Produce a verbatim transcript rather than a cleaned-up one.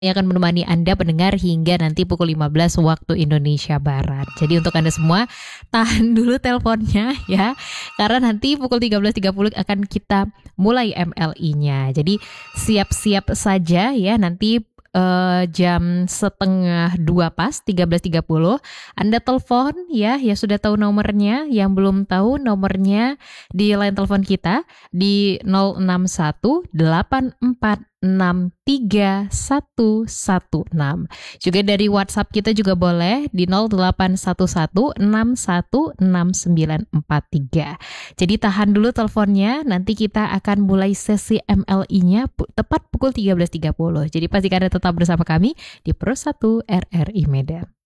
Yang akan menemani Anda pendengar hingga nanti pukul lima belas waktu Indonesia Barat. Jadi untuk Anda semua tahan dulu teleponnya ya, karena nanti pukul tiga belas tiga puluh akan kita mulai M L I-nya. Jadi siap-siap saja ya, nanti Uh, jam setengah dua pas tiga belas tiga puluh Anda telepon ya, ya sudah tahu nomornya. Yang belum tahu nomornya di line telepon kita di nol enam satu delapan empat enam tiga satu satu enam. Juga dari WhatsApp kita juga boleh di nol delapan satu satu enam satu enam sembilan empat tiga. Jadi tahan dulu teleponnya, nanti kita akan mulai sesi M L I-nya tepat pukul tiga belas tiga puluh. Jadi pastikan Anda tetap bersama kami di Pro satu R R I Medan.